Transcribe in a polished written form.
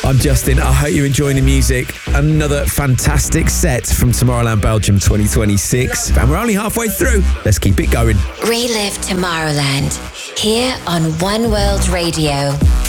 I'm Justin. I hope you're enjoying the music. Another fantastic set from Tomorrowland Belgium 2026. And we're only halfway through. Let's keep it going. Relive Tomorrowland here on One World Radio.